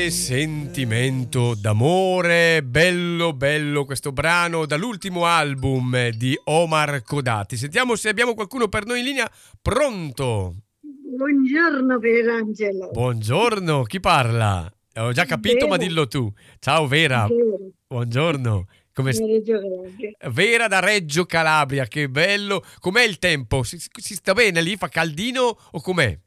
Sentimento d'amore, bello bello questo brano dall'ultimo album di Omar Kodati. Sentiamo se abbiamo qualcuno per noi in linea. Pronto? Buongiorno Pierangelo. Buongiorno, chi parla? Ho già capito, ma Vera, dillo tu. Ciao Vera, Vera, buongiorno. Come da Reggio Calabria. Vera da Reggio Calabria, che bello. Com'è il tempo? Si sta bene lì? Fa caldino o com'è?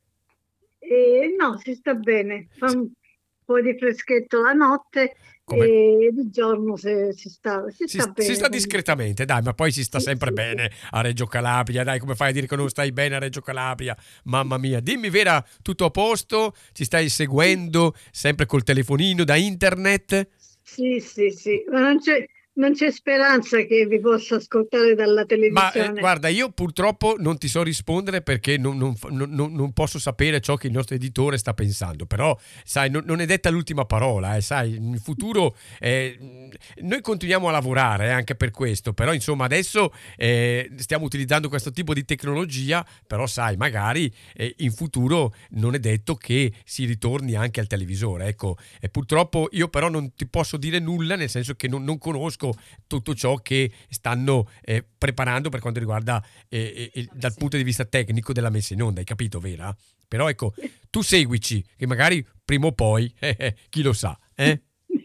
No, si sta bene, fa un po' di freschetto la notte Come e di giorno si Si, sta si bene sta comunque. discretamente, dai, ma poi si sta Sì, sempre sì, sì. bene a Reggio Calabria, dai, come fai a dire che non stai bene a Reggio Calabria? Mamma mia, dimmi Vera, tutto a posto? Ci stai seguendo sempre col telefonino da internet? Sì, sì, sì, ma non c'è speranza che vi possa ascoltare dalla Ma televisione. guarda, io purtroppo non ti so rispondere perché non posso sapere ciò che il nostro editore sta pensando, però sai, non è detta l'ultima parola, sai, in futuro noi continuiamo a lavorare anche per questo, però insomma adesso stiamo utilizzando questo tipo di tecnologia, però sai, magari in futuro non è detto che si ritorni anche al televisore, ecco, e purtroppo io però non ti posso dire nulla, nel senso che non conosco tutto ciò che stanno preparando per quanto riguarda dal punto di vista tecnico della messa in onda, hai capito, Vera? Però ecco, tu seguici, che magari prima o poi, chi lo sa, eh?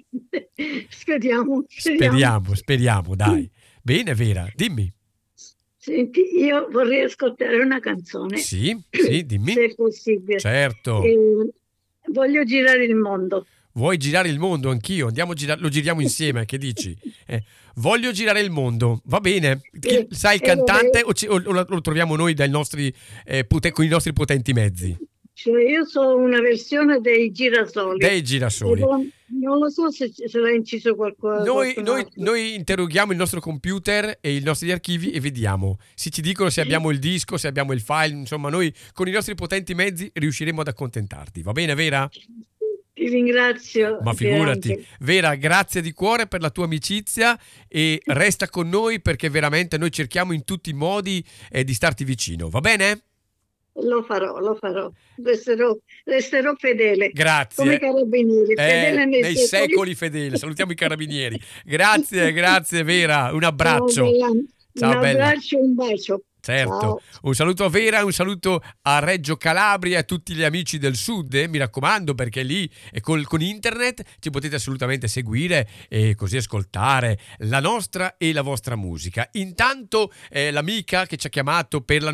Speriamo, speriamo. Speriamo, speriamo, dai. Bene, Vera, dimmi. Senti, io vorrei ascoltare una canzone, Sì, sì, dimmi. se è possibile. Certo. Eh, Voglio girare il mondo. Vuoi girare il mondo? Anch'io. Andiamo a lo giriamo insieme, che dici? Voglio girare il mondo. Va bene. Eh, Sai il vorrei, cantante o lo troviamo noi dai nostri, con i nostri potenti mezzi? cioè io so una versione dei Girasoli, Dei e girasoli. non lo so se l'ha inciso Noi, qualcun noi- altro. noi interroghiamo il nostro computer e i nostri archivi e vediamo. Se ci dicono se abbiamo il disco, se abbiamo il file, insomma, noi con i nostri potenti mezzi riusciremo ad accontentarti. Va bene, Vera? Ti ringrazio, Ma figurati. Pierangelo. Vera, grazie di cuore per la tua amicizia e resta con noi perché veramente noi cerchiamo in tutti i modi di starti vicino. Va bene? Lo farò, lo farò. Resterò fedele, come i Grazie. carabinieri, fedele nei Nei secoli. secoli fedele. Salutiamo i carabinieri. Grazie, grazie Vera. Un Ciao, abbraccio. bella. Un Ciao bella. abbraccio e un bacio. Certo, Ciao. un saluto a Vera, un saluto a Reggio Calabria e a tutti gli amici del sud, mi raccomando, perché lì con internet ci potete assolutamente seguire e così ascoltare la nostra e la vostra musica. Intanto l'amica che ci ha chiamato per la